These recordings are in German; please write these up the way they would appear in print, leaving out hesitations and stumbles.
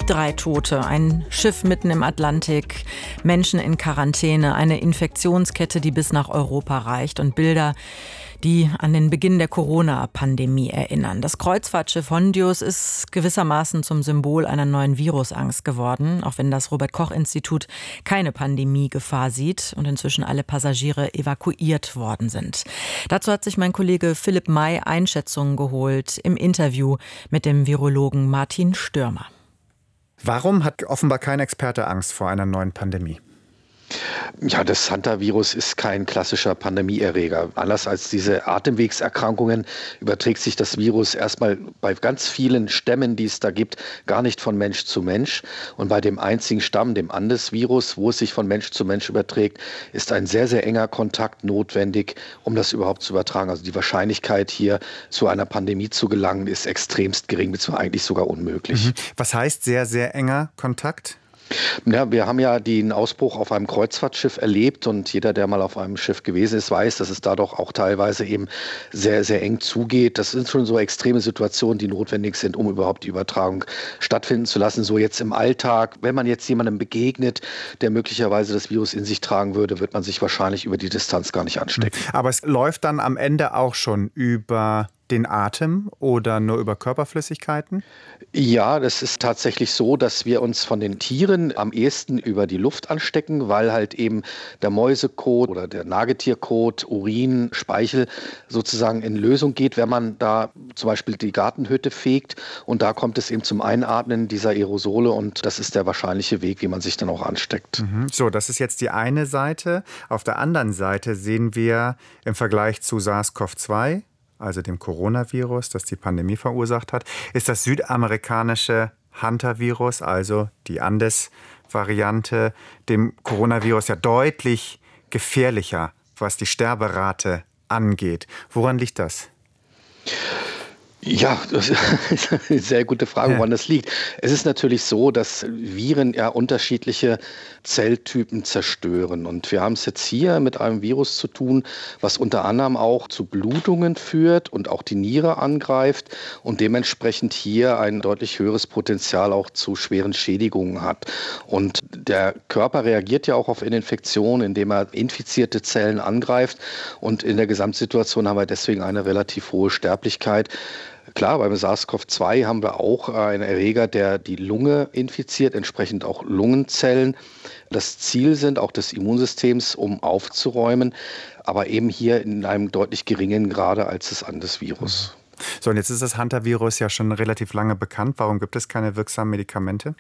3 Tote, ein Schiff mitten im Atlantik, Menschen in Quarantäne, eine Infektionskette, die bis nach Europa reicht und Bilder, die an den Beginn der Corona-Pandemie erinnern. Das Kreuzfahrtschiff Hondius ist gewissermaßen zum Symbol einer neuen Virusangst geworden, auch wenn das Robert-Koch-Institut keine Pandemiegefahr sieht und inzwischen alle Passagiere evakuiert worden sind. Dazu hat sich mein Kollege Philipp May Einschätzungen geholt im Interview mit dem Virologen Martin Stürmer. Warum hat offenbar kein Experte Angst vor einer neuen Pandemie? Ja, das Hantavirus ist kein klassischer Pandemieerreger. Anders als diese Atemwegserkrankungen überträgt sich das Virus erstmal bei ganz vielen Stämmen, die es da gibt, gar nicht von Mensch zu Mensch. Und bei dem einzigen Stamm, dem Andes-Virus, wo es sich von Mensch zu Mensch überträgt, ist ein sehr, sehr enger Kontakt notwendig, um das überhaupt zu übertragen. Also die Wahrscheinlichkeit, hier zu einer Pandemie zu gelangen, ist extremst gering, beziehungsweise eigentlich sogar unmöglich. Was heißt sehr, sehr enger Kontakt? Ja, wir haben ja den Ausbruch auf einem Kreuzfahrtschiff erlebt und jeder, der mal auf einem Schiff gewesen ist, weiß, dass es da doch auch teilweise eben sehr, sehr eng zugeht. Das sind schon so extreme Situationen, die notwendig sind, um überhaupt die Übertragung stattfinden zu lassen. So jetzt im Alltag, wenn man jetzt jemandem begegnet, der möglicherweise das Virus in sich tragen würde, wird man sich wahrscheinlich über die Distanz gar nicht anstecken. Aber es läuft dann am Ende auch schon über den Atem oder nur über Körperflüssigkeiten? Ja, das ist tatsächlich so, dass wir uns von den Tieren am ehesten über die Luft anstecken, weil halt eben der Mäusekot oder der Nagetierkot, Urin, Speichel sozusagen in Lösung geht, wenn man da zum Beispiel die Gartenhütte fegt. Und da kommt es eben zum Einatmen dieser Aerosole und das ist der wahrscheinliche Weg, wie man sich dann auch ansteckt. So, das ist jetzt die eine Seite. Auf der anderen Seite sehen wir im Vergleich zu SARS-CoV-2, also dem Coronavirus, das die Pandemie verursacht hat, ist das südamerikanische Hantavirus, also die Andes-Variante, dem Coronavirus ja deutlich gefährlicher, was die Sterberate angeht. Woran liegt das? Ja, das ist eine sehr gute Frage, woran das liegt. Es ist natürlich so, dass Viren ja unterschiedliche Zelltypen zerstören. Und wir haben es jetzt hier mit einem Virus zu tun, was unter anderem auch zu Blutungen führt und auch die Niere angreift und dementsprechend hier ein deutlich höheres Potenzial auch zu schweren Schädigungen hat. Und der Körper reagiert ja auch auf eine Infektion, indem er infizierte Zellen angreift. Und in der Gesamtsituation haben wir deswegen eine relativ hohe Sterblichkeit. Klar, beim SARS-CoV-2 haben wir auch einen Erreger, der die Lunge infiziert, entsprechend auch Lungenzellen. Das Ziel sind auch des Immunsystems, um aufzuräumen, aber eben hier in einem deutlich geringeren Grade als das Andes-Virus. So, und jetzt ist das Hantavirus ja schon relativ lange bekannt. Warum gibt es keine wirksamen Medikamente?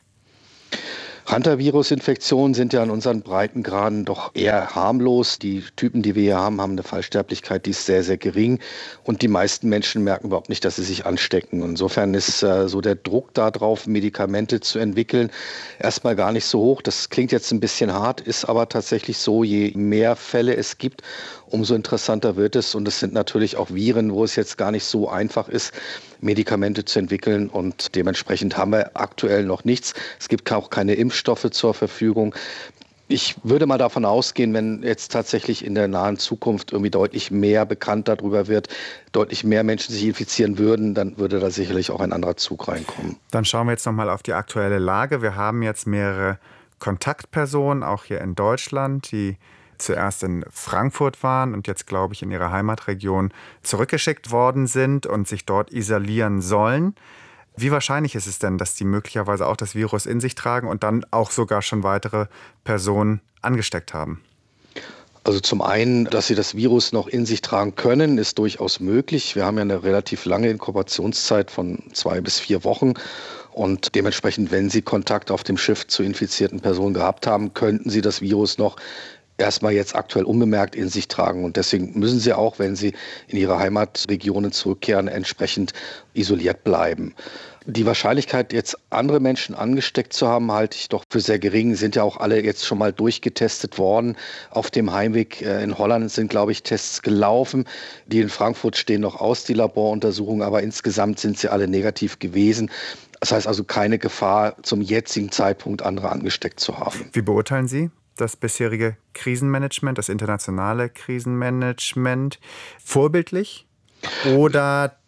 Hantavirus-Infektionen sind ja in unseren Breitengraden doch eher harmlos. Die Typen, die wir hier haben, haben eine Fallsterblichkeit, die ist sehr, sehr gering. Und die meisten Menschen merken überhaupt nicht, dass sie sich anstecken. Insofern ist so der Druck darauf, Medikamente zu entwickeln, erstmal gar nicht so hoch. Das klingt jetzt ein bisschen hart, ist aber tatsächlich so, je mehr Fälle es gibt, umso interessanter wird es. Und es sind natürlich auch Viren, wo es jetzt gar nicht so einfach ist, Medikamente zu entwickeln. Und dementsprechend haben wir aktuell noch nichts. Es gibt auch keine Impfstoffe zur Verfügung. Ich würde mal davon ausgehen, wenn jetzt tatsächlich in der nahen Zukunft irgendwie deutlich mehr bekannt darüber wird, deutlich mehr Menschen sich infizieren würden, dann würde da sicherlich auch ein anderer Zug reinkommen. Dann schauen wir jetzt nochmal auf die aktuelle Lage. Wir haben jetzt mehrere Kontaktpersonen, auch hier in Deutschland, die zuerst in Frankfurt waren und jetzt, glaube ich, in ihre Heimatregion zurückgeschickt worden sind und sich dort isolieren sollen. Wie wahrscheinlich ist es denn, dass die möglicherweise auch das Virus in sich tragen und dann auch sogar schon weitere Personen angesteckt haben? Also zum einen, dass sie das Virus noch in sich tragen können, ist durchaus möglich. Wir haben ja eine relativ lange Inkubationszeit von 2 bis 4 Wochen. Und dementsprechend, wenn sie Kontakt auf dem Schiff zu infizierten Personen gehabt haben, könnten sie das Virus noch erstmal jetzt aktuell unbemerkt in sich tragen. Und deswegen müssen sie auch, wenn sie in ihre Heimatregionen zurückkehren, entsprechend isoliert bleiben. Die Wahrscheinlichkeit, jetzt andere Menschen angesteckt zu haben, halte ich doch für sehr gering. Sind ja auch alle jetzt schon mal durchgetestet worden. Auf dem Heimweg in Holland sind, glaube ich, Tests gelaufen. Die in Frankfurt stehen noch aus, die Laboruntersuchungen, aber insgesamt sind sie alle negativ gewesen. Das heißt also keine Gefahr, zum jetzigen Zeitpunkt andere angesteckt zu haben. Wie beurteilen Sie das bisherige Krisenmanagement, das internationale Krisenmanagement? Vorbildlich oder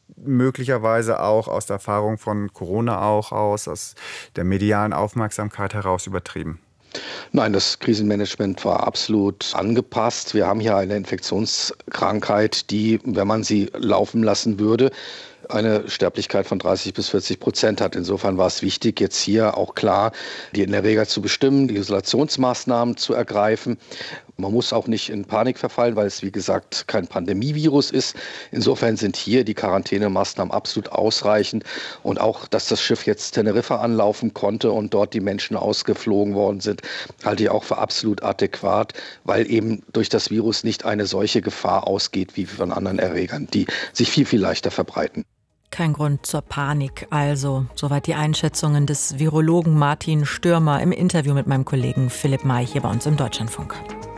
möglicherweise auch aus der Erfahrung von Corona aus der medialen Aufmerksamkeit heraus übertrieben? Nein, das Krisenmanagement war absolut angepasst. Wir haben hier eine Infektionskrankheit, die, wenn man sie laufen lassen würde, eine Sterblichkeit von 30-40% hat. Insofern war es wichtig, jetzt hier auch klar den Erreger zu bestimmen, die Isolationsmaßnahmen zu ergreifen. Man muss auch nicht in Panik verfallen, weil es, wie gesagt, kein Pandemievirus ist. Insofern sind hier die Quarantänemaßnahmen absolut ausreichend. Und auch, dass das Schiff jetzt Teneriffa anlaufen konnte und dort die Menschen ausgeflogen worden sind, halte ich auch für absolut adäquat, weil eben durch das Virus nicht eine solche Gefahr ausgeht wie von anderen Erregern, die sich viel, viel leichter verbreiten. Kein Grund zur Panik. Also, soweit die Einschätzungen des Virologen Martin Stürmer im Interview mit meinem Kollegen Philipp May hier bei uns im Deutschlandfunk.